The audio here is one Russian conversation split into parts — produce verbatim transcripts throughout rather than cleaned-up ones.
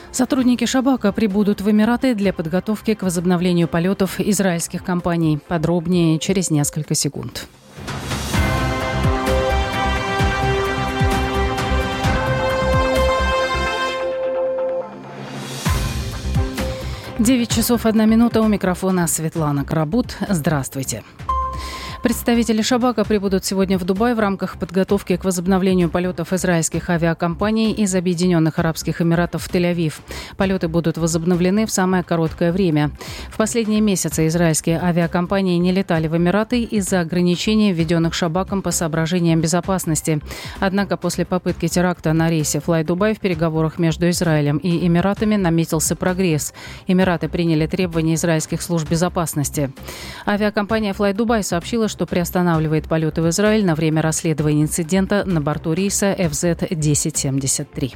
Сотрудники Шабака прибудут в Эмираты для подготовки к возобновлению полетов израильских компаний. Подробнее через несколько секунд. девять часов одна минута. У микрофона Светлана Карабут. Здравствуйте. Представители Шабака прибудут сегодня в Дубай в рамках подготовки к возобновлению полетов израильских авиакомпаний из Объединенных Арабских Эмиратов в Тель-Авив. Полеты будут возобновлены в самое короткое время. В последние месяцы израильские авиакомпании не летали в Эмираты из-за ограничений, введенных Шабаком по соображениям безопасности. Однако после попытки теракта на рейсе Fly Dubai в переговорах между Израилем и Эмиратами наметился прогресс. Эмираты приняли требования израильских служб безопасности. Авиакомпания Fly Dubai сообщила, что приостанавливает полеты в Израиль на время расследования инцидента на борту рейса эф зет десять семьдесят три.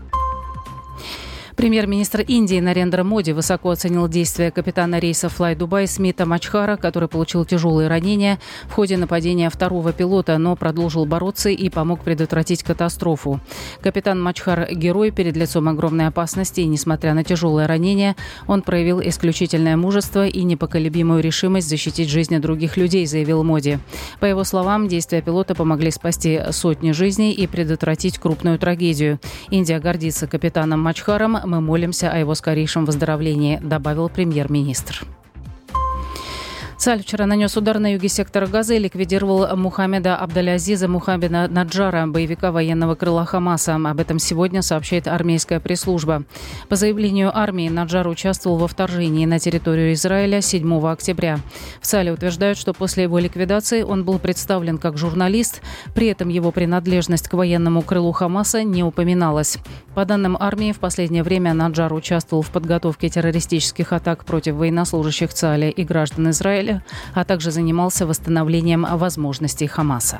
Премьер-министр Индии Нарендра Моди высоко оценил действия капитана рейса Fly Dubai Смита Мачхара, который получил тяжелые ранения в ходе нападения второго пилота, но продолжил бороться и помог предотвратить катастрофу. Капитан Мачхар – герой перед лицом огромной опасности, и, несмотря на тяжелое ранение, он проявил исключительное мужество и непоколебимую решимость защитить жизни других людей, заявил Моди. По его словам, действия пилота помогли спасти сотни жизней и предотвратить крупную трагедию. Индия гордится капитаном Мачхаром. Мы молимся о его скорейшем выздоровлении, добавил премьер-министр. Цаль вчера нанес удар на юге сектора Газа и ликвидировал Мухаммеда Абдалязиза Мухаммеда Наджара, боевика военного крыла Хамаса. Об этом сегодня сообщает армейская пресс-служба. По заявлению армии, Наджар участвовал во вторжении на территорию Израиля седьмого октября. В Цале утверждают, что после его ликвидации он был представлен как журналист, при этом его принадлежность к военному крылу Хамаса не упоминалась. По данным армии, в последнее время Наджар участвовал в подготовке террористических атак против военнослужащих Цаля и граждан Израиля, а также занимался восстановлением возможностей Хамаса.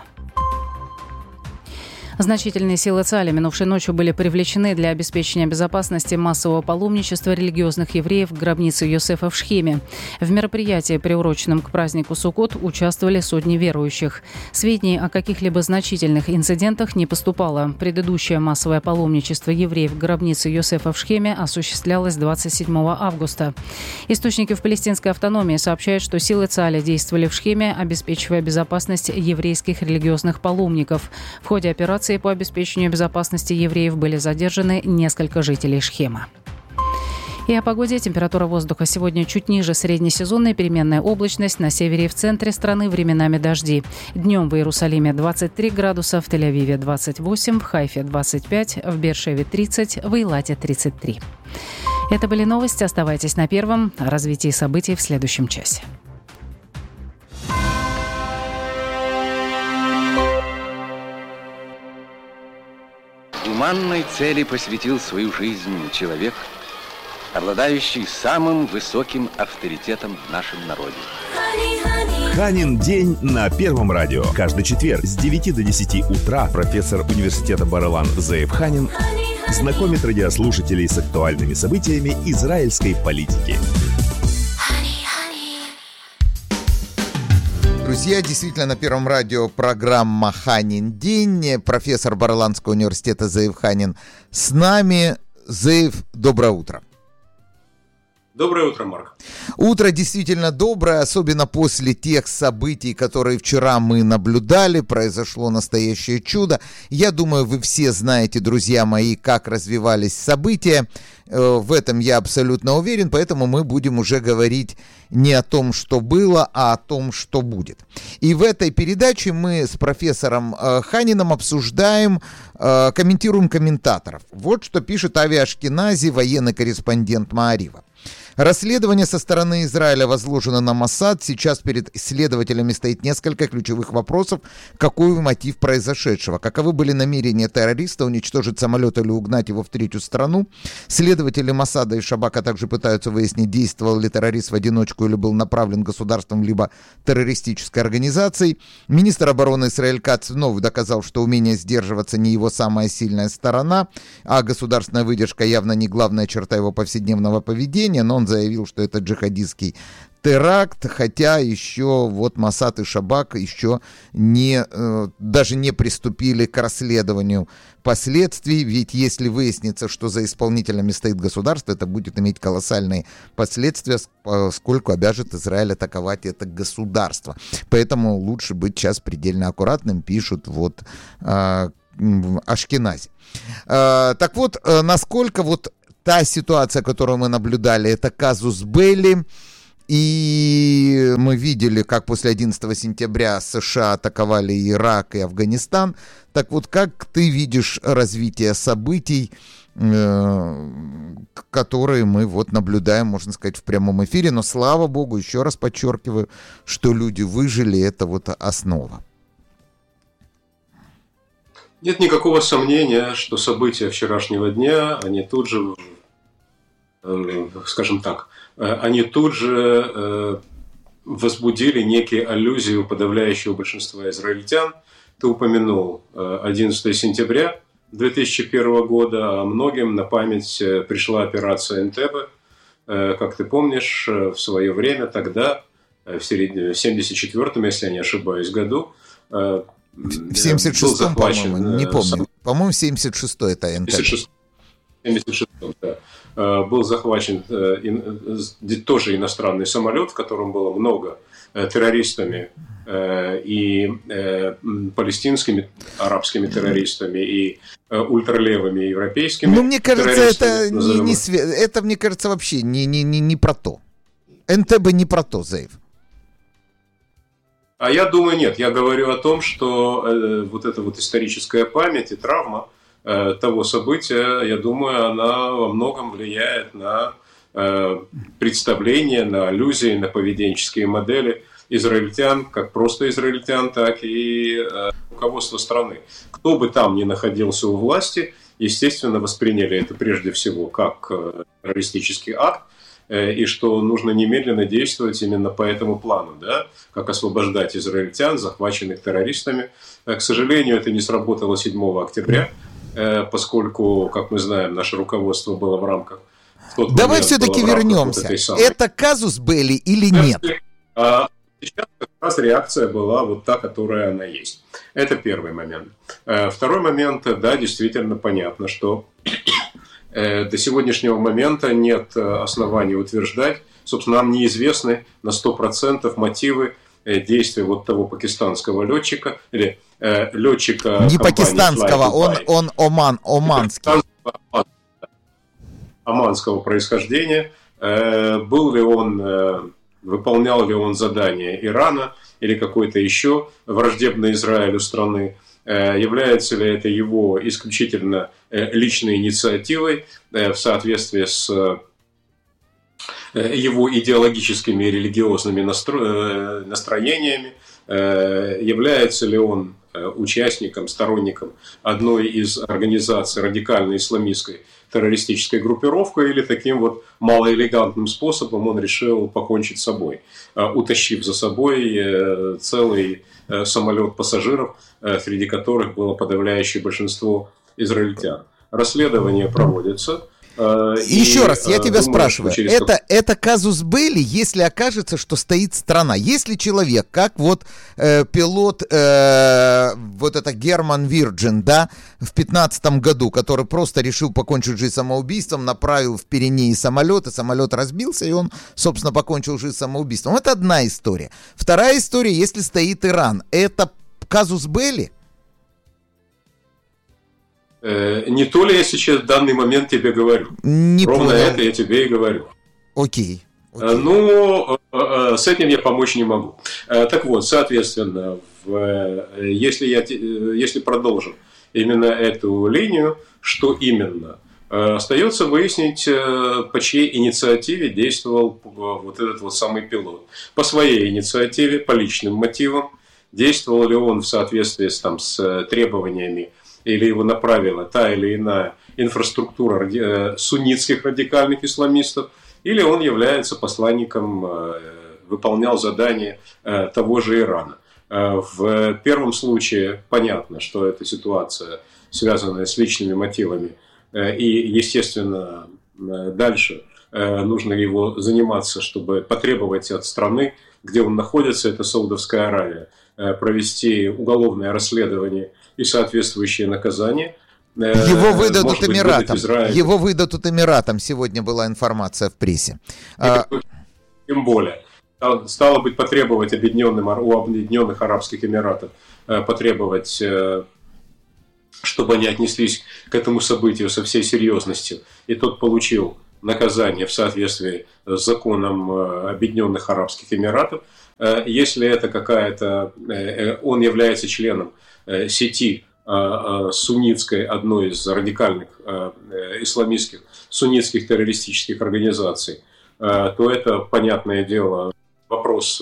Значительные силы Цаля минувшей ночью были привлечены для обеспечения безопасности массового паломничества религиозных евреев к гробнице Йосефа в Шхеме. В мероприятии, приуроченном к празднику Суккот, участвовали сотни верующих. Сведений о каких-либо значительных инцидентах не поступало. Предыдущее массовое паломничество евреев к гробнице Йосефа в Шхеме осуществлялось двадцать седьмого августа. Источники в палестинской автономии сообщают, что силы Цаля действовали в Шхеме, обеспечивая безопасность еврейских религиозных паломников. В ходе операции по обеспечению безопасности евреев были задержаны несколько жителей Шхема. И о погоде. Температура воздуха сегодня чуть ниже среднесезонной, переменная облачность. На севере и в центре страны временами дожди. Днем в Иерусалиме двадцать три градуса, в Тель-Авиве двадцать восемь, в Хайфе двадцать пять, в Беэр-Шеве тридцать, в Эйлате тридцать три. Это были новости. Оставайтесь на первом. О развитии событий в следующем часе. Гуманной цели посвятил свою жизнь человек, обладающий самым высоким авторитетом в нашем народе. Ханин день на Первом радио. Каждый четверг с девяти до десяти утра профессор университета Бар-Илан Зеев Ханин знакомит радиослушателей с актуальными событиями израильской политики. Друзья, действительно, на Первом радио программа «Ханин день». Профессор Бар-Иланского университета Зеев Ханин с нами. Зеев, доброе утро. Доброе утро, Марк. Утро действительно доброе, особенно после тех событий, которые вчера мы наблюдали. Произошло настоящее чудо. Я думаю, вы все знаете, друзья мои, как развивались события. В этом я абсолютно уверен, поэтому мы будем уже говорить не о том, что было, а о том, что будет. И в этой передаче мы с профессором Ханином обсуждаем, комментируем комментаторов. Вот что пишет Ави Ашкенази, военный корреспондент Маарива. Расследование со стороны Израиля возложено на Моссад. Сейчас перед исследователями стоит несколько ключевых вопросов. Какой мотив произошедшего? Каковы были намерения террориста уничтожить самолет или угнать его в третью страну? Следователи Моссада и Шабака также пытаются выяснить, действовал ли террорист в одиночку или был направлен государством либо террористической организацией. Министр обороны Исраэль Кац вновь доказал, что умение сдерживаться не его самая сильная сторона, а государственная выдержка явно не главная черта его повседневного поведения, но он он заявил, что это джихадистский теракт, хотя еще вот Моссад и Шабак еще не, даже не приступили к расследованию последствий, ведь если выяснится, что за исполнителями стоит государство, это будет иметь колоссальные последствия, поскольку обяжет Израиль атаковать это государство. Поэтому лучше быть сейчас предельно аккуратным, пишут вот э, Ашкенази. Э, так вот, э, насколько вот та ситуация, которую мы наблюдали, это казус белли. И мы видели, как после одиннадцатого сентября США атаковали Ирак и Афганистан. Так вот, как ты видишь развитие событий, которые мы вот наблюдаем, можно сказать, в прямом эфире? Но, слава богу, еще раз подчеркиваю, что люди выжили, это вот основа. Нет никакого сомнения, что события вчерашнего дня, они тут же, скажем так, они тут же возбудили некие аллюзии у подавляющего большинства израильтян. Ты упомянул одиннадцатого сентября две тысячи первого года, а многим на память пришла операция Энтебе. Как ты помнишь, в свое время тогда, в семьдесят четвёртом, если я не ошибаюсь, году, в семьдесят шестом, по-моему, не помню. Сам... По-моему, семьдесят шестой это Энтебе. семьдесят шестом, да. Был захвачен тоже иностранный самолет, в котором было много террористами и палестинскими, арабскими террористами, и ультралевыми европейскими. Ну, мне кажется, это, не, не, это, мне кажется, вообще не, не, не, не про то. Энтебе не про то, Зейв. А я думаю, нет. Я говорю о том, что вот эта вот историческая память и травма того события, я думаю, она во многом влияет на э, представление, на аллюзии, на поведенческие модели израильтян, как просто израильтян, так и э, руководства страны. Кто бы там ни находился у власти, естественно, восприняли это прежде всего как э, террористический акт, э, и что нужно немедленно действовать именно по этому плану, да, как освобождать израильтян, захваченных террористами. Э, к сожалению, это не сработало седьмого октября, поскольку, как мы знаем, наше руководство было в рамках... В Давай все-таки вернемся. Вот самой... Это казус белли или нет? А сейчас как раз реакция была вот та, которая она есть. Это первый момент. Второй момент, да, действительно понятно, что до сегодняшнего момента нет оснований утверждать, собственно, нам неизвестны на сто процентов мотивы действия вот того пакистанского летчика, или э, летчика... Не пакистанского, он, он оман, оманский. Оманского происхождения. Э, был ли он, э, выполнял ли он задание Ирана или какой-то еще враждебной Израилю страны? Э, является ли это его исключительно э, личной инициативой э, в соответствии с... Э, его идеологическими и религиозными настро... настроениями, является ли он участником, сторонником одной из организаций радикальной исламистской террористической группировкой, или таким вот малоэлегантным способом он решил покончить с собой, утащив за собой целый самолет пассажиров, среди которых было подавляющее большинство израильтян. Расследование проводится. Еще и, раз, я тебя думаю, спрашиваю, это, это казус белли, если окажется, что стоит страна. Если человек, как вот э, пилот, э, вот это Герман Вирджин, да, в пятнадцатом году, который просто решил покончить жизнь самоубийством, направил в Пиренеи самолет, и самолет разбился, и он, собственно, покончил жизнь самоубийством. Это одна история. Вторая история, если стоит Иран, это казус белли? Не то ли я сейчас в данный момент тебе говорю. Не Ровно понял. Это я тебе и говорю. Окей. Окей. Ну, с этим я помочь не могу. Так вот, соответственно, если, я, если продолжим именно эту линию, что именно? Остается выяснить, по чьей инициативе действовал вот этот вот самый пилот. По своей инициативе, по личным мотивам. Действовал ли он в соответствии с, там, с требованиями, или его направила та или иная инфраструктура ради... суннитских радикальных исламистов, или он является посланником, выполнял задание того же Ирана. В первом случае понятно, что эта ситуация, связанная с личными мотивами, и, естественно, дальше нужно его заниматься, чтобы потребовать от страны, где он находится, это Саудовская Аравия, провести уголовное расследование и соответствующее наказание. Его выдадут Эмиратам. Его выдадут Эмиратам. Сегодня была информация в прессе. Тем более. Стало быть, потребовать объединенным, у Объединенных Арабских Эмиратов, потребовать, чтобы они отнеслись к этому событию со всей серьезностью. И тот получил наказание в соответствии с законом Объединенных Арабских Эмиратов. Если это какая-то... Он является членом сети суннитской, одной из радикальных исламистских суннитских террористических организаций, то это, понятное дело, вопрос,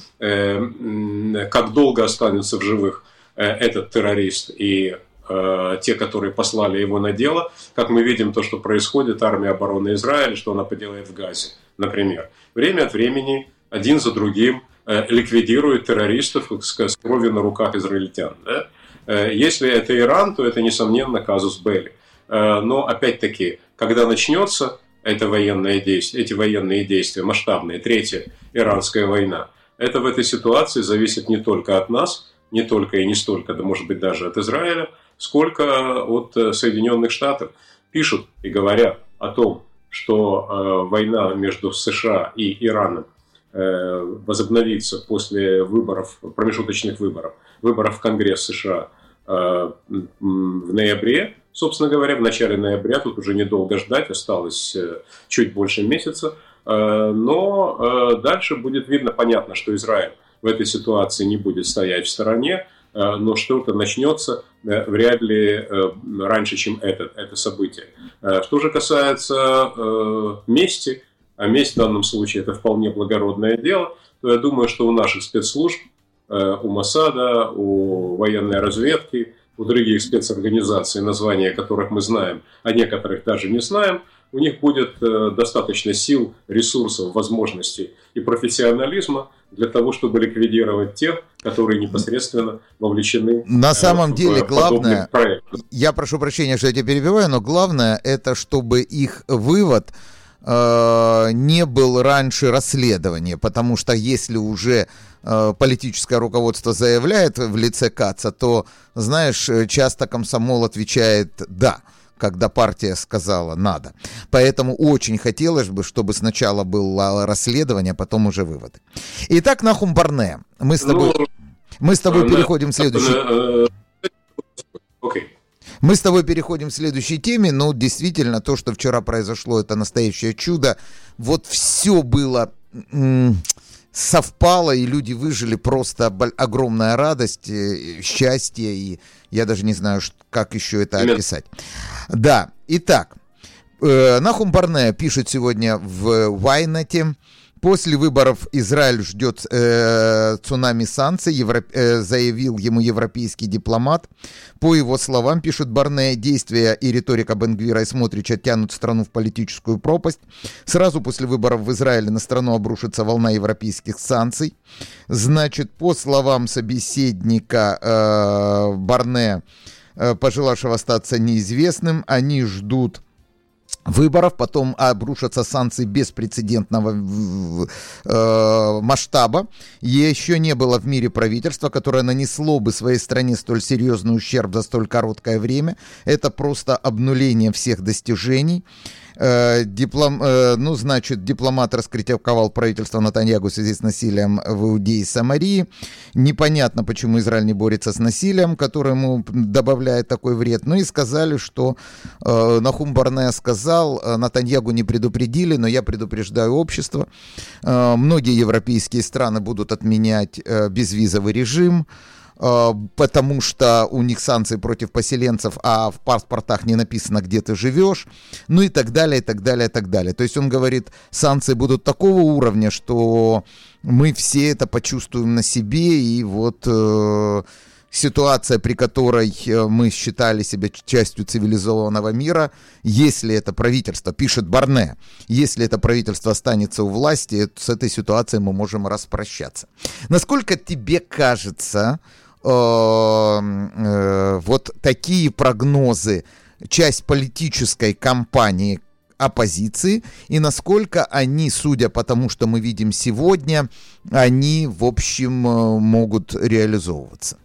как долго останется в живых этот террорист и те, которые послали его на дело. Как мы видим, то, что происходит, армия обороны Израиля, что она поделает в Газе, например. Время от времени, один за другим, ликвидирует террористов с кровью на руках израильтян. Да? Если это Иран, то это, несомненно, казус белли. Но, опять-таки, когда начнется это военное действие, эти военные действия масштабные, третья иранская война, это в этой ситуации зависит не только от нас, не только и не столько, да может быть даже от Израиля, сколько от Соединенных Штатов. Пишут и говорят о том, что э, война между США и Ираном э, возобновится после выборов, промежуточных выборов, выборов в Конгресс США э, в ноябре, собственно говоря, в начале ноября, тут уже недолго ждать, осталось э, чуть больше месяца, э, но э, дальше будет видно, понятно, что Израиль в этой ситуации не будет стоять в стороне, но что-то начнется вряд ли раньше, чем это, это событие. Что же касается мести, а месть в данном случае это вполне благородное дело, то я думаю, что у наших спецслужб, у Моссада, у военной разведки, у других спецорганизаций, названия которых мы знаем, а некоторых даже не знаем, у них будет достаточно сил, ресурсов, возможностей и профессионализма для того, чтобы ликвидировать тех, которые непосредственно вовлечены. На самом в деле главное, я прошу прощения, что я тебя перебиваю, но главное это, чтобы их вывод э, не был раньше расследования, потому что если уже э, политическое руководство заявляет в лице Каца, то, знаешь, часто комсомол отвечает «да», когда партия сказала «надо». Поэтому очень хотелось бы, чтобы сначала было расследование, а потом уже выводы. Итак, Нахум Барнеа, мы с тобой, ну, мы с тобой переходим к следующей... Okay. Мы с тобой переходим к следующей теме. Ну, действительно, то, что вчера произошло, это настоящее чудо. Вот все было... М- совпало, и люди выжили, просто огромная радость, счастье, и я даже не знаю, как еще это описать. Да, итак, Нахум Барнеа пишет сегодня в Вайнете: после выборов Израиль ждет э, цунами санкций, Евро... э, заявил ему европейский дипломат. По его словам, пишет Барнеа, действия и риторика Бен-Гвира и Смотрича тянут страну в политическую пропасть. Сразу после выборов в Израиле на страну обрушится волна европейских санкций. Значит, по словам собеседника э, Барнеа, э, пожелавшего остаться неизвестным, они ждут выборов, потом обрушатся санкции беспрецедентного э, масштаба. Еще не было в мире правительства, которое нанесло бы своей стране столь серьезный ущерб за столь короткое время. Это просто обнуление всех достижений. Э, диплом, э, ну, значит, дипломат раскритиковал правительство Нетаньяху в связи с насилием в Иудее и Самарии. Непонятно, почему Израиль не борется с насилием, которое ему добавляет такой вред. Ну и сказали, что э, Нахум Барнеа сказал: Нетаньяху не предупредили, но я предупреждаю общество. Э, многие европейские страны будут отменять э, безвизовый режим, потому что у них санкции против поселенцев, а в паспортах не написано, где ты живешь, ну и так далее, и так далее, и так далее. То есть он говорит, санкции будут такого уровня, что мы все это почувствуем на себе, и вот э, ситуация, при которой мы считали себя частью цивилизованного мира, если это правительство, пишет Барнеа, если это правительство останется у власти, с этой ситуацией мы можем распрощаться. Насколько тебе кажется, э, э, вот такие прогнозы, часть политической кампании оппозиции и насколько они, судя по тому, что мы видим сегодня, они, в общем, могут реализовываться?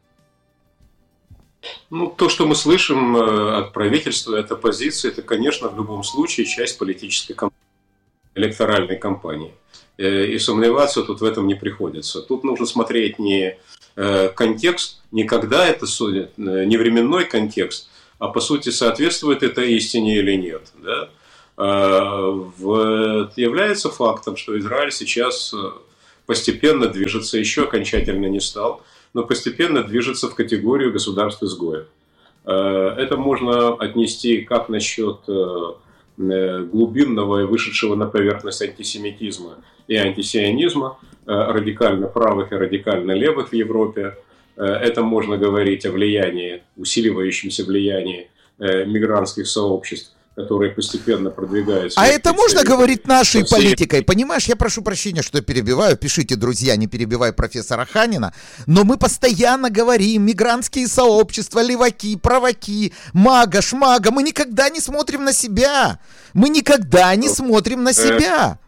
Ну, то, что мы слышим от правительства, от оппозиции, это, конечно, в любом случае часть политической кампании, электоральной кампании. И сомневаться тут в этом не приходится. Тут нужно смотреть не контекст, не когда это судят, не временной контекст, а по сути соответствует это истине или нет. Да? Является фактом, что Израиль сейчас постепенно движется, еще окончательно не стал, но постепенно движется в категорию государств-изгоев. Это можно отнести как насчет глубинного и вышедшего на поверхность антисемитизма и антисионизма, радикально правых и радикально левых в Европе. Это можно говорить о влиянии, усиливающемся влиянии мигрантских сообществ, которые постепенно продвигаются. А это можно говорить нашей политикой? Понимаешь, я прошу прощения, что я перебиваю. Пишите, друзья, не перебивай профессора Ханина. Но мы постоянно говорим: мигрантские сообщества, леваки, праваки, мага, шмага. Мы никогда не смотрим на себя. Мы никогда не смотрим на себя.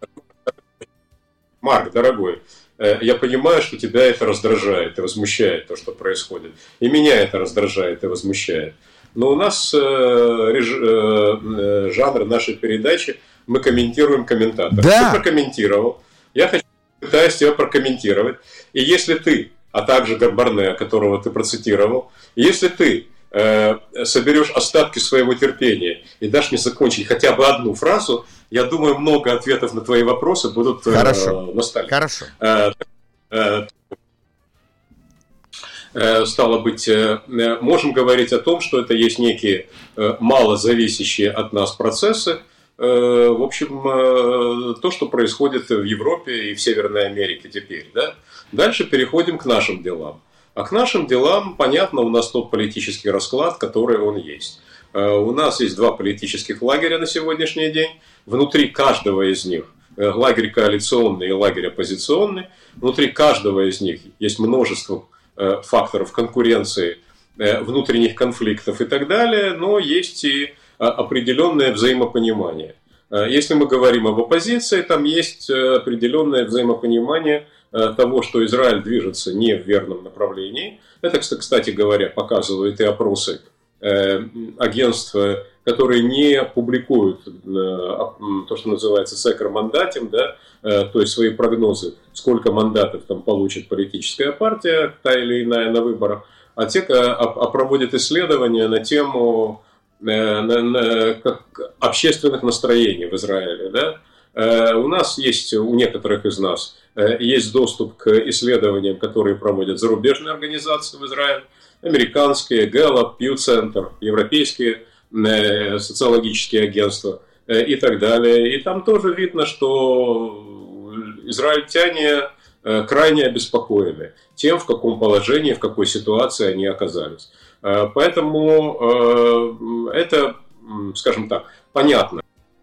Марк, дорогой, я понимаю, что тебя это раздражает и возмущает, то, что происходит. И меня это раздражает и возмущает. Но у нас э, реж, э, жанр нашей передачи, мы комментируем комментатора. Да. Ты прокомментировал, я хочу, пытаюсь тебя прокомментировать. И если ты, а также Гарбарне, которого ты процитировал, если ты э, соберешь остатки своего терпения и дашь мне закончить хотя бы одну фразу, я думаю, много ответов на твои вопросы будут э, на столе. Хорошо. Э, э, Стало быть, можем говорить о том, что это есть некие мало зависящие от нас процессы. В общем, то, что происходит в Европе и в Северной Америке теперь. Да? Дальше переходим к нашим делам. А к нашим делам, понятно, у нас тот политический расклад, который он есть. У нас есть два политических лагеря на сегодняшний день. Внутри каждого из них, лагерь коалиционный и лагерь оппозиционный, внутри каждого из них есть множество факторов конкуренции, внутренних конфликтов и так далее, но есть и определенное взаимопонимание. Если мы говорим об оппозиции, там есть определенное взаимопонимание того, что Израиль движется не в верном направлении. Это, кстати говоря, показывают и опросы агентств, которые не публикуют то, что называется секер-мандатем, да, то есть свои прогнозы, сколько мандатов там получит политическая партия, та или иная на выборах, а те а проводят исследования на тему на, на, общественных настроений в Израиле. Да. У нас есть, у некоторых из нас, есть доступ к исследованиям, которые проводят зарубежные организации в Израиле, американские, Gallup, Pew Center, европейские социологические агентства и так далее. И там тоже видно, что израильтяне крайне обеспокоены тем, в каком положении, в какой ситуации они оказались. Поэтому это, скажем так, понятно.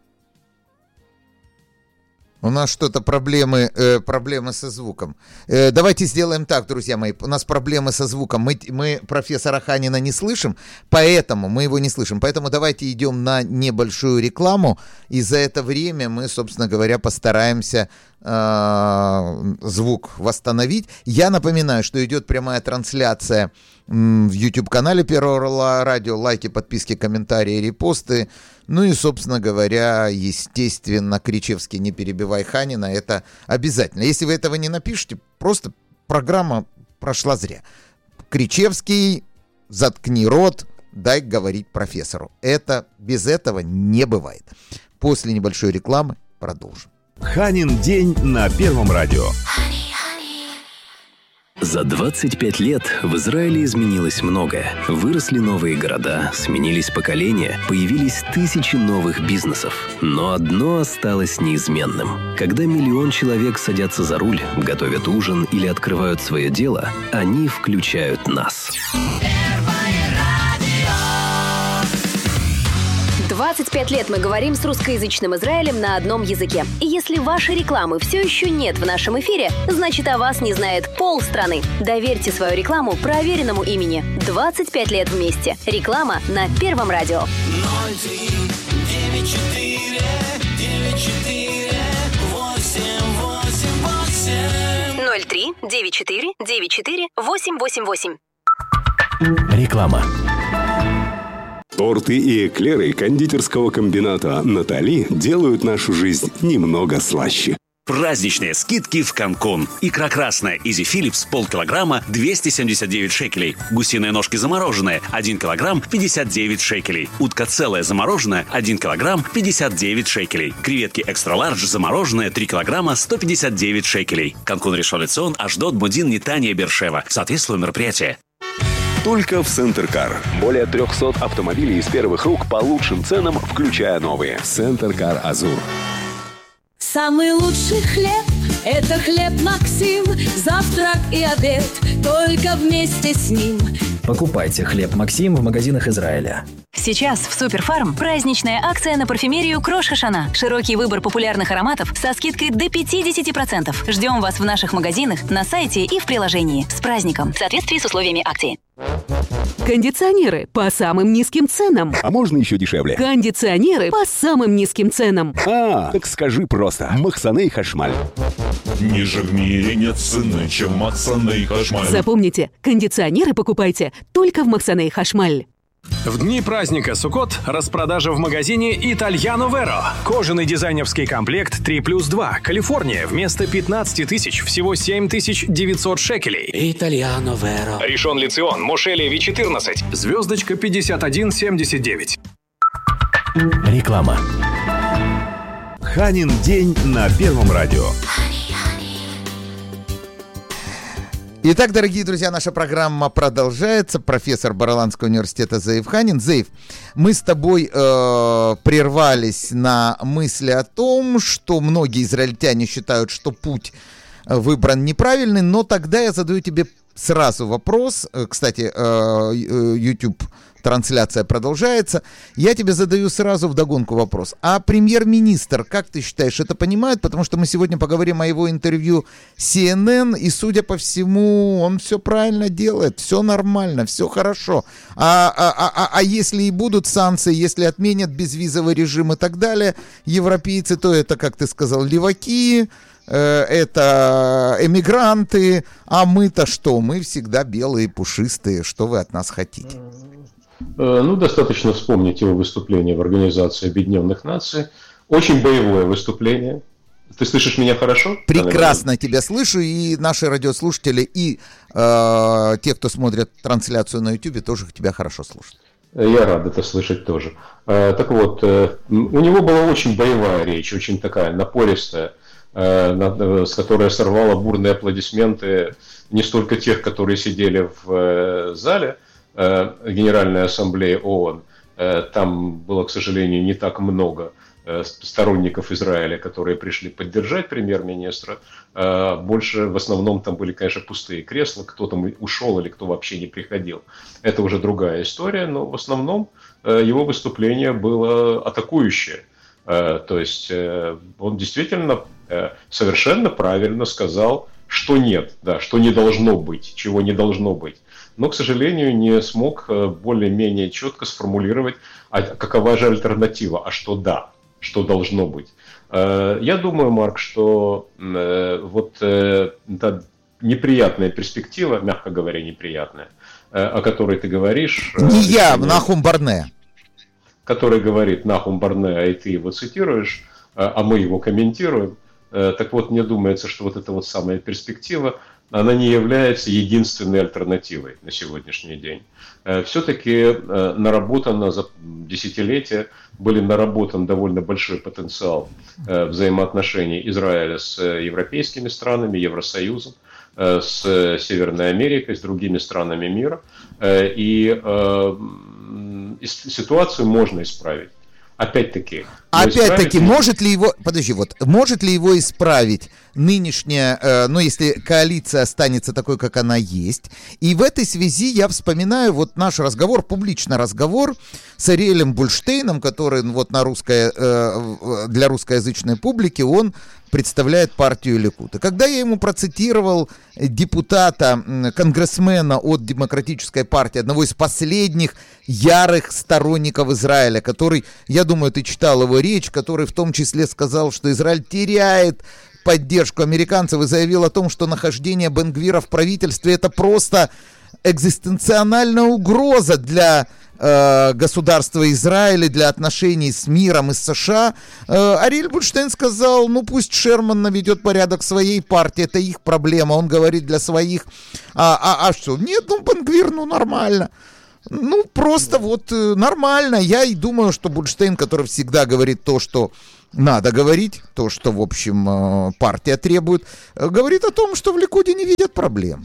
У нас что-то проблемы, э, проблемы со звуком. Э, давайте сделаем так, друзья мои. У нас проблемы со звуком. Мы, мы профессора Ханина не слышим, поэтому мы его не слышим. Поэтому давайте идем на небольшую рекламу. И за это время мы, собственно говоря, постараемся э, звук восстановить. Я напоминаю, что идет прямая трансляция в YouTube-канале Первого радио. Лайки, подписки, комментарии, репосты. Ну и, собственно говоря, естественно, Кричевский «Не перебивай Ханина» — это обязательно. Если вы этого не напишете, просто программа прошла зря. Кричевский, заткни рот, дай говорить профессору. Это без этого не бывает. После небольшой рекламы продолжим. Ханин день на Первом радио. За двадцать пять лет в Израиле изменилось многое. Выросли новые города, сменились поколения, появились тысячи новых бизнесов. Но одно осталось неизменным. Когда миллион человек садятся за руль, готовят ужин или открывают свое дело, они включают нас. двадцать пять лет мы говорим с русскоязычным Израилем на одном языке. И если вашей рекламы все еще нет в нашем эфире, значит, о вас не знает полстраны. Доверьте свою рекламу проверенному имени. двадцать пять лет вместе. Реклама на Первом радио. ноль три девять четыре девять четыре девять четыре восемь восемь восемь. Реклама. Торты и эклеры кондитерского комбината «Натали» делают нашу жизнь немного слаще. Праздничные скидки в Канкун. Икра красная Изи Филлипс полкилограмма двести семьдесят девять шекелей. Гусиные ножки замороженные один килограмм пятьдесят девять шекелей. Утка целая замороженная один килограмм пятьдесят девять шекелей. Креветки экстра лардж замороженные три килограмма сто пятьдесят девять шекелей. Канкун Ришон Лецион, Ашдод, Мудин, Нетания, Бершева. Соответствует мероприятие. Только в Центркар. Более триста автомобилей из первых рук по лучшим ценам, включая новые. Центркар Азур. Самый лучший хлеб – это хлеб Максим. Завтрак и обед только вместе с ним. Покупайте хлеб Максим в магазинах Израиля. Сейчас в Суперфарм праздничная акция на парфюмерию Крош Хашана. Широкий выбор популярных ароматов со скидкой до пятьдесят процентов. Ждем вас в наших магазинах, на сайте и в приложении. С праздником! В соответствии с условиями акции. Кондиционеры по самым низким ценам. А можно еще дешевле? Кондиционеры по самым низким ценам. А, так скажи просто. Махсаней Хашмаль. Ниже в мире нет цены, чем Махсаней Хашмаль. Запомните, кондиционеры покупайте только в Махсаней Хашмаль. В дни праздника Суккот распродажа в магазине Итальяно Веро. Кожаный дизайнерский комплект три плюс два. Калифорния. Вместо пятнадцать тысяч всего семь тысяч девятьсот шекелей. Итальяно Веро. Ришон Лецион. Моше Леви четырнадцать. Звездочка пятьдесят один семьдесят девять. Реклама. Ханин день на Первом радио. Итак, дорогие друзья, наша программа продолжается. Профессор Бараланского университета Зеев Ханин. Зеев, мы с тобой э, прервались на мысли о том, что многие израильтяне считают, что путь выбран неправильный, но тогда я задаю тебе сразу вопрос. Кстати, э, YouTube трансляция продолжается. Я тебе задаю сразу вдогонку вопрос. А премьер-министр, как ты считаешь, это понимает? Потому что мы сегодня поговорим о его интервью си эн эн, и, судя по всему, он все правильно делает, все нормально, все хорошо. А, а, а, а если и будут санкции, если отменят безвизовый режим и так далее, европейцы, то это, как ты сказал, леваки, это эмигранты, а мы-то что? Мы всегда белые, пушистые. Что вы от нас хотите? Ну, достаточно вспомнить его выступление в Организации Объединенных Наций. Очень боевое выступление. Ты слышишь меня хорошо? Прекрасно тебя слышу, и наши радиослушатели, и э, те, кто смотрят трансляцию на YouTube, тоже тебя хорошо слушают. Я рад это слышать тоже. Э, так вот, э, у него была очень боевая речь, очень такая напористая, э, с которой сорвала бурные аплодисменты не столько тех, которые сидели в э, зале Генеральной Ассамблеи ООН. Там было, к сожалению, не так много сторонников Израиля, которые пришли поддержать премьер-министра. Больше, в основном, там были, конечно, пустые кресла, кто там ушел или кто вообще не приходил. Это уже другая история, но в основном его выступление было атакующее. То есть он действительно совершенно правильно сказал, что нет, да, что не должно быть, чего не должно быть. Но, к сожалению, не смог более-менее четко сформулировать, а какова же альтернатива, а что да, что должно быть. Я думаю, Марк, что вот та неприятная перспектива, мягко говоря, неприятная, о которой ты говоришь... Не я, Нахум Барне. Который говорит Нахум Барне, и ты его цитируешь, а мы его комментируем. Так вот, мне думается, что вот эта вот самая перспектива, она не является единственной альтернативой на сегодняшний день. Все-таки наработано за десятилетия, были наработан довольно большой потенциал взаимоотношений Израиля с европейскими странами, Евросоюзом, с Северной Америкой, с другими странами мира. И ситуацию можно исправить. Опять-таки, Опять-таки, может ли его, подожди, вот, может ли его исправить нынешняя, э, ну, если коалиция останется такой, как она есть? И в этой связи я вспоминаю вот наш разговор, публичный разговор с Ариэлем Бульштейном, который вот на русское, э, для русскоязычной публики, он представляет партию Ликуд. И когда я ему процитировал депутата, конгрессмена от Демократической партии, одного из последних ярых сторонников Израиля, который, я думаю, ты читал его речь, который в том числе сказал, что Израиль теряет поддержку американцев и заявил о том, что нахождение Бен-Гвира в правительстве — это просто экзистенциональная угроза для э, государства Израиля, для отношений с миром и с США, э, Ариэль Бунштейн сказал, ну пусть Шерман наведет порядок в своей партии, это их проблема, он говорит для своих. А, а, а что? Нет, ну Бен-Гвир, ну нормально. Ну просто вот э, нормально. Я и думаю, что Бунштейн, который всегда говорит то, что надо говорить, то, что, в общем, э, партия требует, э, говорит о том, что в Ликуде не видят проблемы.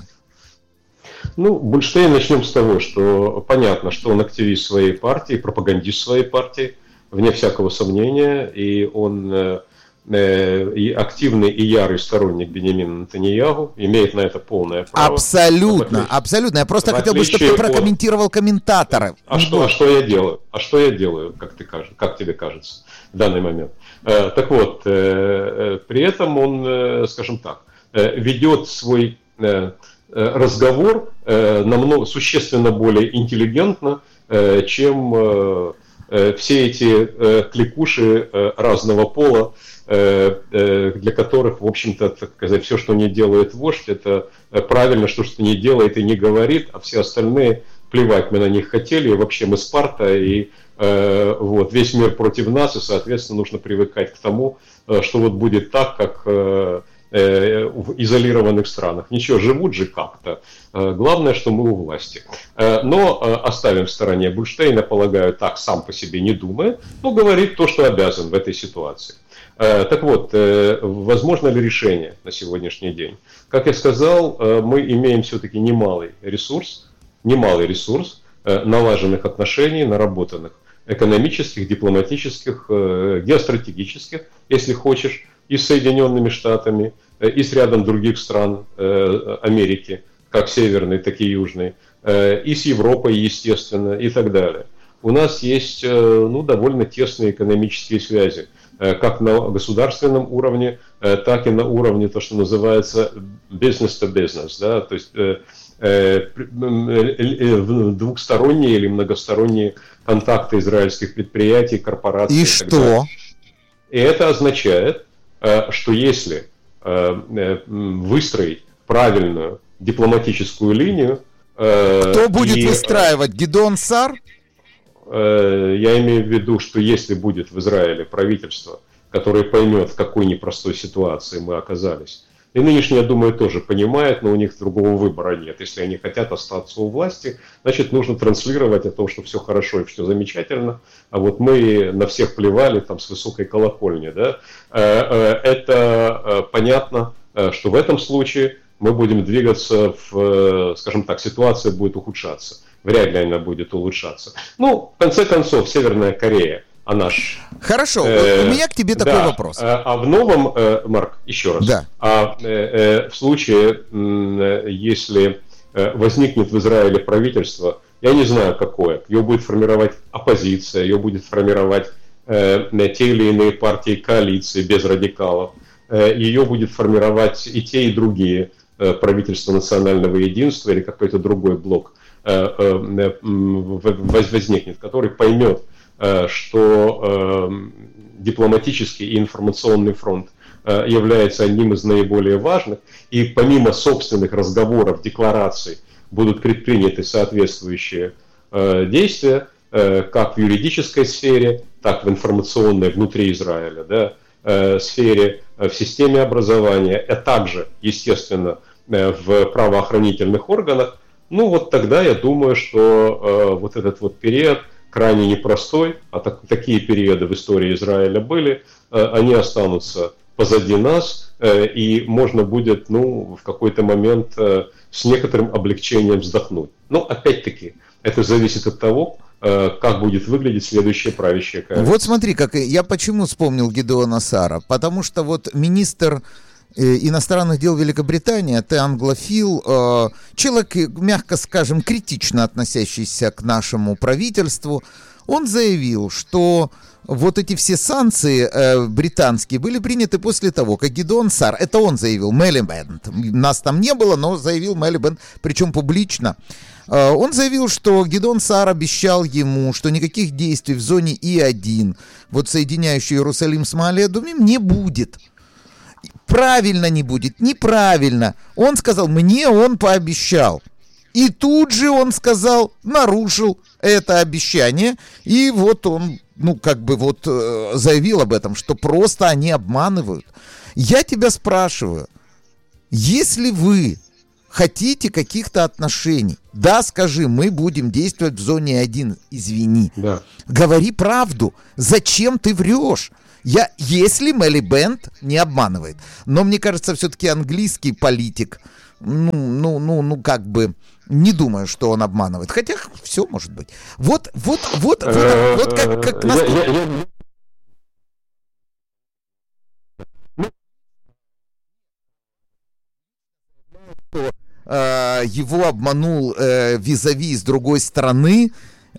Ну, Бунштейн, начнем с того, что понятно, что он активист своей партии, пропагандист своей партии, вне всякого сомнения, и он э, э, и активный и ярый сторонник Биньямина Нетаньяху, имеет на это полное право. Абсолютно, отличие, абсолютно. Я просто хотел бы, чтобы ты прокомментировал от... комментаторов. А что, а что я делаю? А что я делаю, как, ты, как тебе кажется, в данный момент? Э, так вот, э, э, при этом он, э, скажем так, э, ведет свой... Э, разговор э, намного существенно более интеллигентно, э, чем э, э, все эти э, кликуши э, разного пола, э, э, для которых, в общем-то, так сказать, все, что не делает вождь, это правильно, что что не делает и не говорит, а все остальные плевать мы на них хотели, и вообще мы Спарта, и э, вот, весь мир против нас, и, соответственно, нужно привыкать к тому, э, что вот будет так, как э, в изолированных странах. Ничего, живут же как-то. Главное, что мы у власти. Но оставим в стороне Бунштейна, полагаю, так сам по себе не думает, но говорит то, что обязан в этой ситуации. Так вот, возможно ли решение на сегодняшний день? Как я сказал, мы имеем все-таки немалый ресурс, немалый ресурс налаженных отношений, наработанных экономических, дипломатических, геостратегических, если хочешь, и с Соединенными Штатами, и с рядом других стран э, Америки, как северной, так и южной, э, и с Европой, естественно, и так далее. У нас есть э, ну, довольно тесные экономические связи, э, как на государственном уровне, э, так и на уровне, то, что называется business to business, да, то есть э, э, э, двухсторонние или многосторонние контакты израильских предприятий, корпораций. И, и что? Далее. И это означает, что если выстроить правильную дипломатическую линию... Кто будет и, выстраивать? Гидеон Саар? Я имею в виду, что если будет в Израиле правительство, которое поймет, в какой непростой ситуации мы оказались, и нынешние, я думаю, тоже понимают, но у них другого выбора нет. Если они хотят остаться у власти, значит, нужно транслировать о том, что все хорошо и все замечательно, а вот мы на всех плевали там с высокой колокольни. Да? Это понятно, что в этом случае мы будем двигаться, в, скажем так, ситуация будет ухудшаться. Вряд ли она будет улучшаться. Ну, в конце концов, Северная Корея. Она ж, Хорошо, э, у меня к тебе такой да, вопрос. А, а в новом, э, Марк, еще раз, да. а э, э, в случае, э, если э, возникнет в Израиле правительство, я не знаю какое, ее будет формировать оппозиция, ее будет формировать э, те или иные партии коалиции без радикалов, э, ее будет формировать и те, и другие, э, правительство национального единства или какой-то другой блок э, э, э, возникнет, который поймет, что э, дипломатический и информационный фронт э, является одним из наиболее важных, и помимо собственных разговоров, деклараций, будут предприняты соответствующие э, действия, э, как в юридической сфере, так в информационной внутри Израиля, да, э, сфере, э, в системе образования, а также, естественно, э, в правоохранительных органах. Ну вот тогда я думаю, что э, вот этот вот период крайне непростой, а так, такие периоды в истории Израиля были, э, они останутся позади нас, э, и можно будет, ну, в какой-то момент э, с некоторым облегчением вздохнуть. Но опять-таки, это зависит от того, э, как будет выглядеть следующая правящая коалиция. Вот смотри, как я почему вспомнил Гидеона Саара, потому что вот министр иностранных дел Великобритании, ты англофил, э, человек, мягко скажем, критично относящийся к нашему правительству, он заявил, что вот эти все санкции э, британские были приняты после того, как Гидеон Саар, это он заявил, Милибенд, нас там не было, но заявил Милибенд, причем публично, э, он заявил, что Гидеон Саар обещал ему, что никаких действий в зоне И один, вот соединяющей Иерусалим с Маале-Адумим, не будет. правильно не будет, неправильно. Он сказал, мне он пообещал. И тут же он сказал, нарушил это обещание. И вот он, ну, как бы вот заявил об этом, что просто они обманывают. Я тебя спрашиваю, если вы хотите каких-то отношений, да, скажи, мы будем действовать в зоне один, извини. Да. Говори правду. Зачем ты врешь? Я, если Милибенд не обманывает. Но мне кажется, все-таки английский политик, ну, ну, ну, ну, как бы, не думаю, что он обманывает. Хотя все может быть. Вот, вот, вот, вот, вот как, как нас... Его обманул э, визави с другой стороны,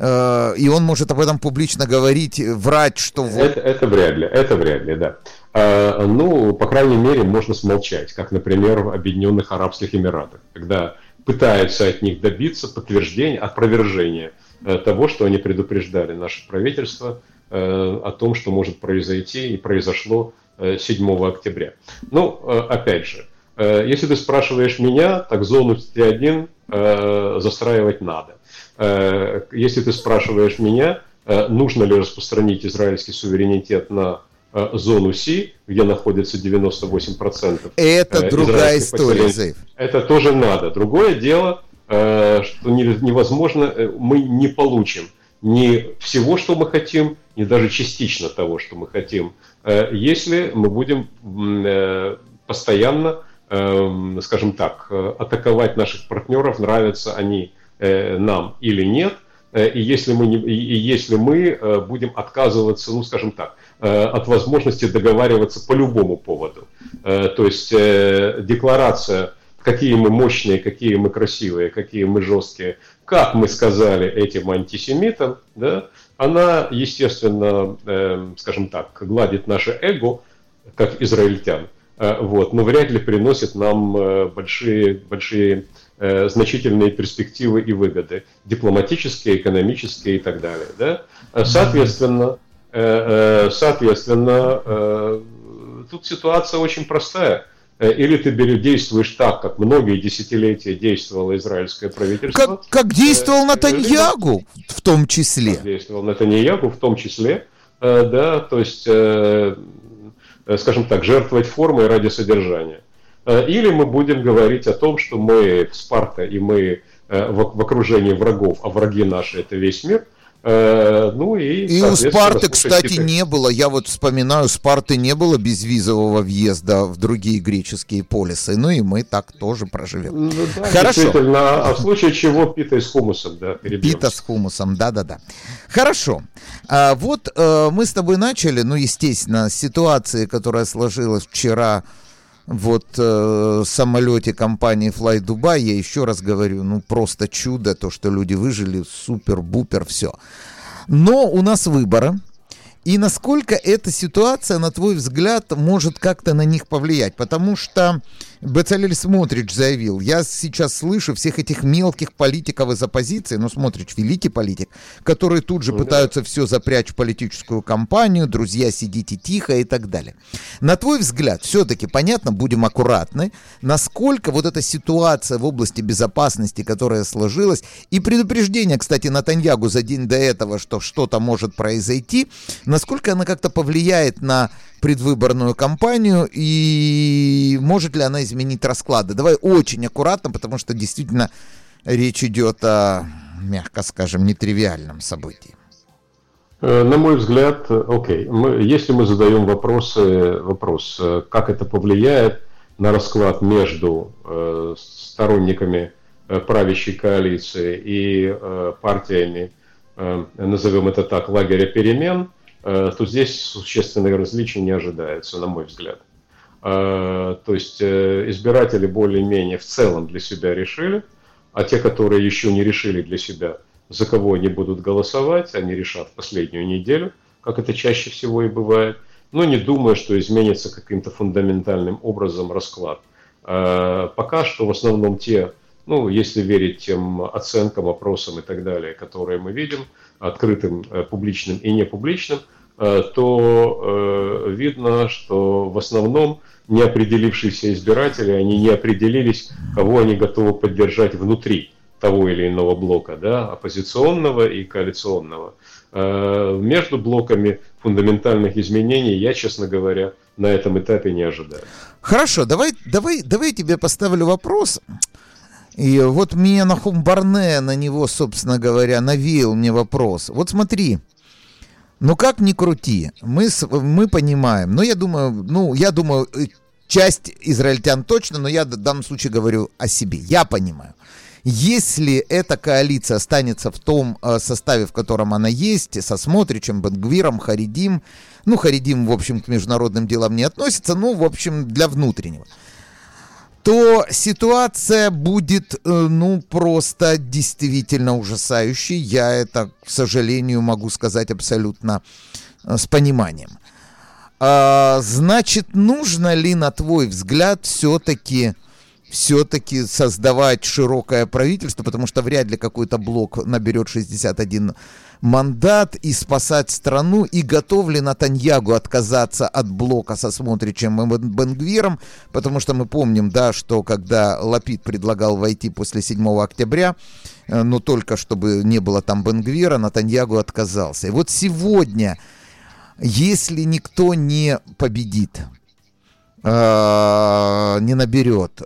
э, и он может об этом публично говорить, врать, что... Вот... Это, это вряд ли, это вряд ли, да. А, ну, по крайней мере, можно смолчать, как, например, в Объединенных Арабских Эмиратах, когда пытаются от них добиться подтверждения, опровержения э, того, что они предупреждали наше правительство э, о том, что может произойти и произошло э, седьмого октября. Ну, э, опять же, если ты спрашиваешь меня, так зону Т один э, застраивать надо. Э, если ты спрашиваешь меня, э, нужно ли распространить израильский суверенитет на э, зону С, где находится девяносто восемь процентов. Это э, другая история, Зейв. Это тоже надо. Другое дело, э, что невозможно, мы не получим ни всего, что мы хотим, ни даже частично того, что мы хотим, э, если мы будем э, постоянно, скажем так, атаковать наших партнеров, нравятся они нам или нет, и если мы, не, и если мы будем отказываться, ну, скажем так, от возможности договариваться по любому поводу. То есть декларация, какие мы мощные, какие мы красивые, какие мы жесткие, как мы сказали этим антисемитам, да, она, естественно, скажем так, гладит наше эго, как израильтян. Вот, но вряд ли приносит нам большие, большие э, значительные перспективы и выгоды, дипломатические, экономические и так далее. Да? Соответственно, э, э, соответственно э, тут ситуация очень простая. Или ты действуешь так, как многие десятилетия действовало израильское правительство. Как, как действовал Нетаньягу в том числе. Как действовал Нетаньягу в том числе, э, да, то есть... Э, скажем так, жертвовать формой ради содержания. Или мы будем говорить о том, что мы Спарта и мы в окружении врагов, а враги наши — это весь мир. Ну и, и у Спарты, кстати, китай. не было, я вот вспоминаю, Спарты не было безвизового въезда в другие греческие полисы, ну и мы так тоже проживем. Ну, да, Хорошо. Действительно, а в случае чего пита с хумусом, да, перебьемся. Пита с хумусом, да-да-да. Хорошо. А, вот а, мы с тобой начали, ну, естественно, с ситуации, которая сложилась вчера вот э, в самолете компании Fly Dubai, я еще раз говорю, ну просто чудо, то, что люди выжили, супер-бупер, все. Но у нас выборы, и насколько эта ситуация, на твой взгляд, может как-то на них повлиять? Потому что Бецалель Смотрич заявил, я сейчас слышу всех этих мелких политиков из оппозиции, ну, Смотрич великий политик, которые тут же ну, пытаются да. все запрячь в политическую кампанию, друзья, сидите тихо и так далее. На твой взгляд, все-таки, понятно, будем аккуратны, насколько вот эта ситуация в области безопасности, которая сложилась, и предупреждение, кстати, Нетаньягу за день до этого, что что-то может произойти, насколько она как-то повлияет на предвыборную кампанию и может ли она изменить расклады? Давай очень аккуратно, потому что действительно речь идет о, мягко скажем, нетривиальном событии. На мой взгляд, окей, мы, если мы задаем вопросы, вопрос, как это повлияет на расклад между э, сторонниками э, правящей коалиции и э, партиями, э, назовем это так, лагеря перемен, то здесь существенных различий не ожидается, на мой взгляд. То есть избиратели более-менее в целом для себя решили, а те, которые еще не решили для себя, за кого они будут голосовать, они решат в последнюю неделю, как это чаще всего и бывает, но не думаю, что изменится каким-то фундаментальным образом расклад. Пока что в основном те, ну, если верить тем оценкам, опросам и так далее, которые мы видим, открытым, публичным и непубличным, то видно, что в основном неопределившиеся избиратели, они не определились, кого они готовы поддержать внутри того или иного блока, да, оппозиционного и коалиционного. Между блоками фундаментальных изменений я, честно говоря, на этом этапе не ожидаю. Хорошо, давай, давай, давай я тебе поставлю вопрос. И вот мне Нахум Барнея на него, собственно говоря, навеял мне вопрос. Вот смотри, ну как ни крути, мы, мы понимаем, но я думаю, ну я думаю, часть израильтян точно, но я в данном случае говорю о себе. Я понимаю, если эта коалиция останется в том э, составе, в котором она есть, со Смотричем, Бен-Гвиром, Харидим, ну Харидим, в общем, к международным делам не относится, ну, в общем, для внутреннего, то ситуация будет, э, ну, просто действительно ужасающей. Я это, к сожалению, могу сказать абсолютно э, с пониманием. А, значит, нужно ли, на твой взгляд, все-таки... все-таки создавать широкое правительство, потому что вряд ли какой-то блок наберет шестьдесят один мандат, и спасать страну, и готов ли Нетаньяху отказаться от блока со Смотричем и Бен-Гвиром, потому что мы помним, да, что когда Лапид предлагал войти после седьмого октября, но только чтобы не было там Бен-Гвира, Нетаньяху отказался. И вот сегодня, если никто не победит, не наберет.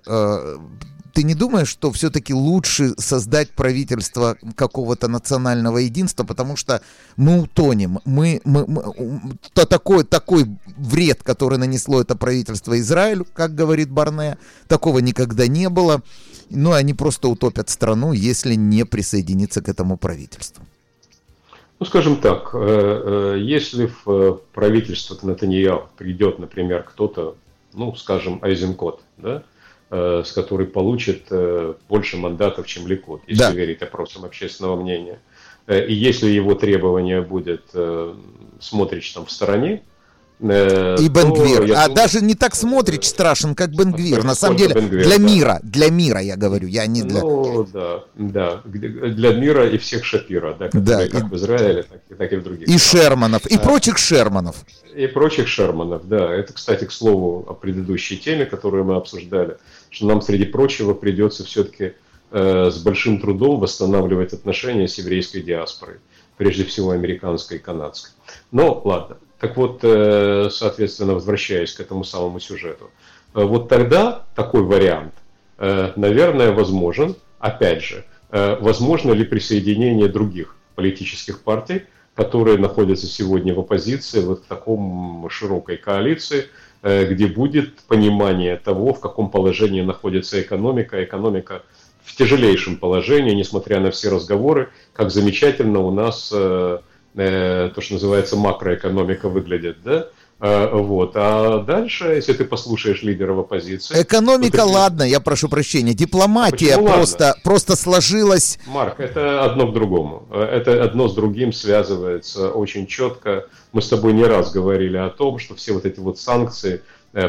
Ты не думаешь, что все-таки лучше создать правительство какого-то национального единства, потому что мы утонем. Мы, мы, мы, то такой, такой вред, который нанесло это правительство Израилю, как говорит Барнея, такого никогда не было. Ну, они просто утопят страну, если не присоединиться к этому правительству. Ну, скажем так, если в правительство к Нетаньяху придет, например, кто-то, ну, скажем, Айзенкот, да, э, с который получит э, больше мандатов, чем Ликуд, если да. верить опросам общественного мнения. Э, и если его требование будет э, Смотрич там в стороне, э, и Бен-Гвир. А думаю, даже не так Смотрич страшен, как Бен-Гвир. Как На самом деле, Бен-Гвир, для да. мира, для мира, я говорю, я не для... Ну, да, да, для мира и всех Шапира, да, которые да, как и... в Израиле, так и, так и в других. И Шерманов, и а... прочих Шерманов. И прочих Шерманов, да. Это, кстати, к слову о предыдущей теме, которую мы обсуждали, что нам, среди прочего, придется все-таки э, с большим трудом восстанавливать отношения с еврейской диаспорой, прежде всего американской и канадской. Но, ладно. Так вот, э, соответственно, возвращаясь к этому самому сюжету. Э, вот тогда такой вариант, э, наверное, возможен. Опять же, э, возможно ли присоединение других политических партий, которые находятся сегодня в оппозиции, вот в таком широкой коалиции, где будет понимание того, в каком положении находится экономика. Экономика в тяжелейшем положении, несмотря на все разговоры, как замечательно у нас э, э, то, что называется макроэкономика выглядит, да? Вот. А дальше, если ты послушаешь лидеров оппозиции... Экономика, ты... ладно, я прошу прощения. Дипломатия просто, просто сложилась... Марк, это одно к другому. Это одно с другим связывается очень четко. Мы с тобой не раз говорили о том, что все вот эти вот санкции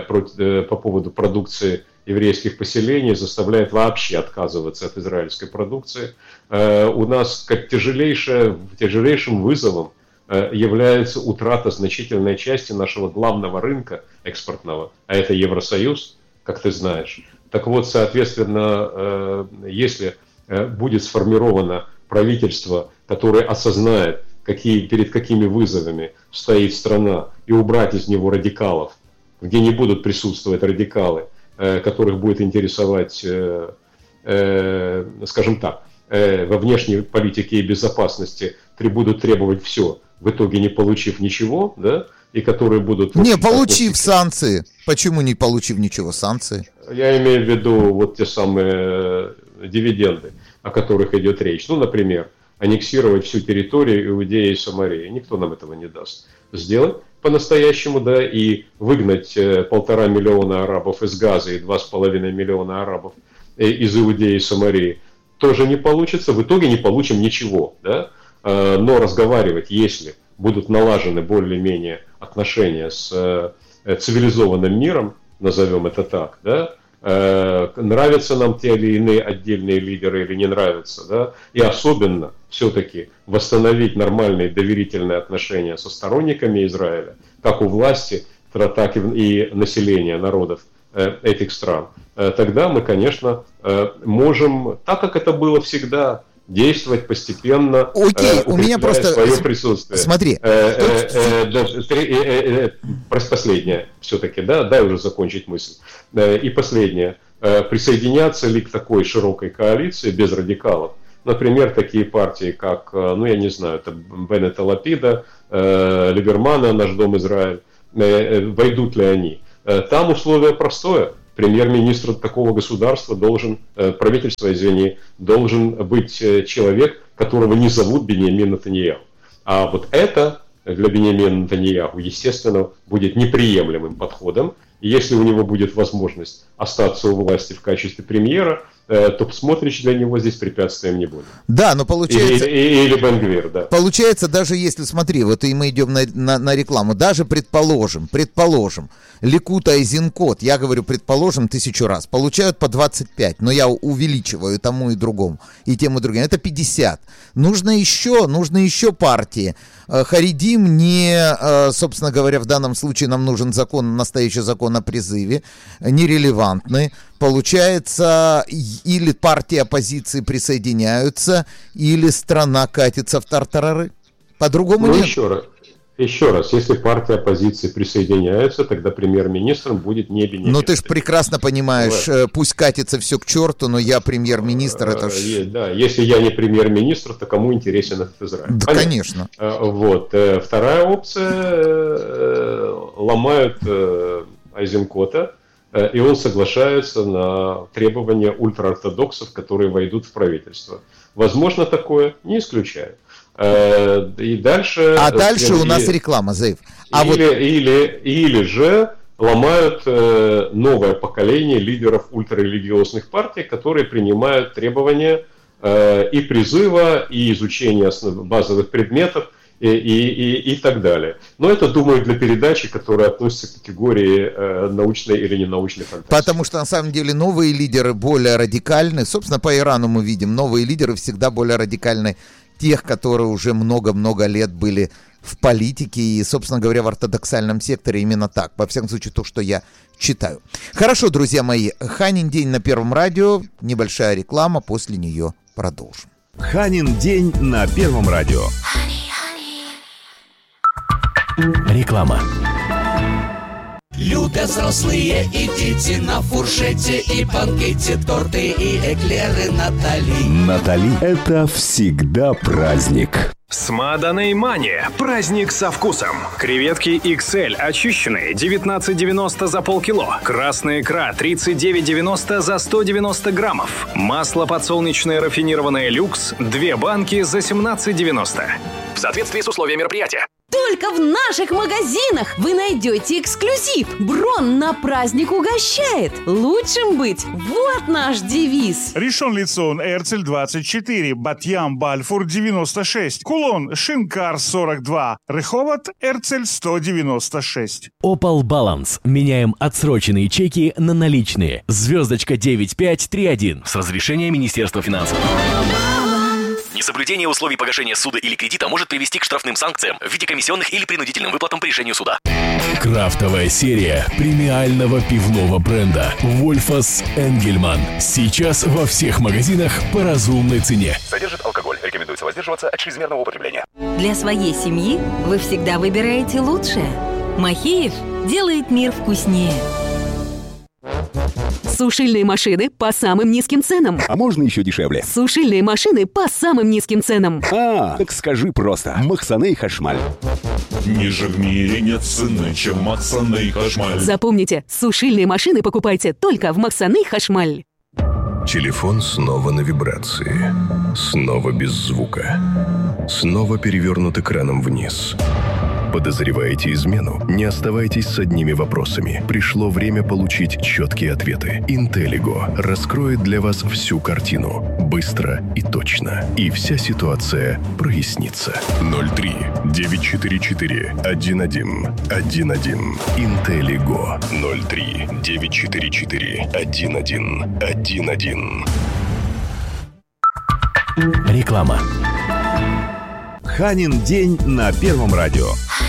по поводу продукции еврейских поселений заставляют вообще отказываться от израильской продукции. У нас как тяжелейшее, тяжелейшим вызовом является утрата значительной части нашего главного рынка экспортного, а это Евросоюз, как ты знаешь. Так вот, соответственно, если будет сформировано правительство, которое осознает, какие, перед какими вызовами стоит страна, и убрать из него радикалов, где не будут присутствовать радикалы, которых будет интересовать, скажем так, во внешней политике и безопасности будут требовать все, в итоге не получив ничего, да, и которые будут... Не, получив санкции. Почему не получив ничего? Санкции. Я имею в виду вот те самые дивиденды, о которых идет речь. Ну, например, аннексировать всю территорию Иудеи и Самарии. Никто нам этого не даст сделать по-настоящему, да, и выгнать полтора миллиона арабов из Газа и два с половиной миллиона арабов из Иудеи и Самарии тоже не получится. В итоге не получим ничего, да. Но разговаривать, если будут налажены более-менее отношения с цивилизованным миром, назовем это так, да, э, нравятся нам те или иные отдельные лидеры или не нравятся, да, и особенно все-таки восстановить нормальные доверительные отношения со сторонниками Израиля, как у власти, так и населения народов э, этих стран, э, тогда мы, конечно, э, можем, так как это было всегда, действовать постепенно, Окей, э, у меня просто... свое присутствие. Смотри. Э, э, э, да, три, э, э, э, последнее все-таки, да, дай уже закончить мысль. Э, и последнее. Э, присоединяться ли к такой широкой коалиции без радикалов? Например, такие партии, как, ну я не знаю, это Беннета Лапида, э, Либермана, Наш дом Израиль, э, э, войдут ли они? Э, там условие простое. Премьер-министр такого государства должен, правительство, извини, должен быть человек, которого не зовут Биньямин Нетаньяху. А вот это для Биньямина Нетаньяху, естественно, будет неприемлемым подходом. И если у него будет возможность остаться у власти в качестве премьера, то Смотрич для него здесь препятствием не будет. Да, но получается... Или, или Бен-Гвир, да. Получается, даже если, смотри, вот и мы идем на, на, на рекламу, даже предположим, предположим, Ликут, Айзенкот, я говорю, предположим, тысячу раз, получают по двадцать пять, но я увеличиваю тому и другому, и тем и другим, это пятьдесят. Нужно еще, нужно еще партии. Харидим не, собственно говоря, в данном случае нам нужен закон, настоящий закон о призыве, нерелевантный. Получается, или партии оппозиции присоединяются, или страна катится в тартарары. По-другому ну, нет. Еще раз, еще раз, если партия оппозиции присоединяется, тогда премьер-министром будет не Биньямин. Ну ты же прекрасно понимаешь, да. Пусть катится все к черту, но я премьер-министр, это ж... Да, если я не премьер-министр, то кому интересен этот Израиль? Да, понятно? Конечно. Вот. Вторая опция, ломают Айзенкота, и он соглашается на требования ультраортодоксов, которые войдут в правительство. Возможно такое, не исключаю. И дальше... А дальше у нас реклама, Заев. А или, вот... или, или же ломают новое поколение лидеров ультрарелигиозных партий, которые принимают требования и призыва, и изучения базовых предметов, И, и, и, и так далее. Но это, думаю, для передачи, которая относится к категории э, научной или ненаучной фантастики. Потому что, на самом деле, новые лидеры более радикальны. Собственно, по Ирану мы видим, новые лидеры всегда более радикальны тех, которые уже много-много лет были в политике и, собственно говоря, в ортодоксальном секторе именно так. Во всяком случае, то, что я читаю. Хорошо, друзья мои. Ханин день на Первом радио. Небольшая реклама, после нее продолжим. Ханин день на Первом радио. Реклама. Любят взрослые и дети на фуршете и банкете, торты и эклеры Натали. Натали – это всегда праздник. Смаданей Мани. Праздник со вкусом. Креветки икс эль очищенные девятнадцать девяносто за полкило. Красная икра тридцать девять девяносто за сто девяносто граммов. Масло подсолнечное рафинированное люкс две банки за семнадцать девяносто. В соответствии с условиями мероприятия. Только в наших магазинах вы найдете эксклюзив. Брон на праздник угощает. Лучшим быть. Вот наш девиз. Ришон Лицон, Эрцель двадцать четыре, Батьям, Бальфур девяносто шесть, Кулон, Шинкар сорок два, Реховод, Эрцель сто девяносто шесть. Opal Balance. Меняем отсроченные чеки на наличные. Звездочка девять пять три один. С разрешения Министерства финансов. Несоблюдение условий погашения суда или кредита может привести к штрафным санкциям в виде комиссионных или принудительным выплатам по решению суда. Крафтовая серия премиального пивного бренда Wolfas Engelmann. Сейчас во всех магазинах по разумной цене. Содержит алкоголь. Рекомендуется воздерживаться от чрезмерного употребления. Для своей семьи вы всегда выбираете лучшее. Махеев делает мир вкуснее. Сушильные машины по самым низким ценам. А можно еще дешевле? Сушильные машины по самым низким ценам. А, так скажи просто. Махсаней Хашмаль. Ниже в мире нет цены, чем Махсаней Хашмаль. Запомните, сушильные машины покупайте только в Махсаней Хашмаль. Телефон снова на вибрации. Снова без звука. Снова перевернут экраном вниз. Подозреваете измену? Не оставайтесь с одними вопросами. Пришло время получить четкие ответы. Интеллиго раскроет для вас всю картину. Быстро и точно. И вся ситуация прояснится. ноль три девятьсот четырьдесят четыре один один один один. Интеллиго. ноль три девятьсот четырьдесят четыре один один один один. Реклама. Ханин день на Первом радио.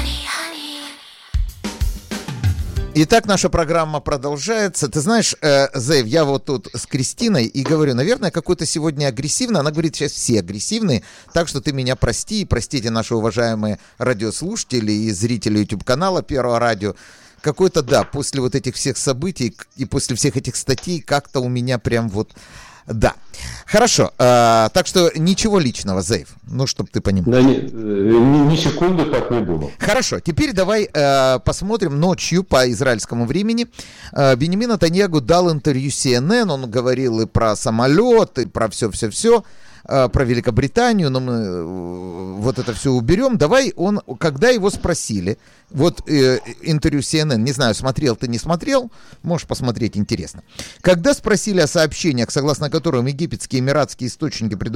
Итак, наша программа продолжается. Ты знаешь, э, Зейв, я вот тут с Кристиной и говорю, наверное, какой-то сегодня агрессивный. Она говорит, сейчас все агрессивные, так что ты меня прости, и простите наши уважаемые радиослушатели и зрители YouTube-канала Первого радио. Какой-то, да, после вот этих всех событий и после всех этих статей как-то у меня прям вот... Да. Хорошо. Э, так что ничего личного, Зейв. Ну, чтобы ты понимал. Да, ни, ни, ни секунды так не думал. Хорошо. Теперь давай э, посмотрим ночью по израильскому времени. Э, Биньямин Нетаньяху дал интервью си эн эн. Он говорил и про самолет, и про все-все-все. Про Великобританию, но мы вот это все уберем. Давай он, когда его спросили, вот э, интервью си эн эн, не знаю, смотрел ты, не смотрел, можешь посмотреть, интересно. Когда спросили о сообщениях, согласно которым египетские и эмиратские источники предупреждают,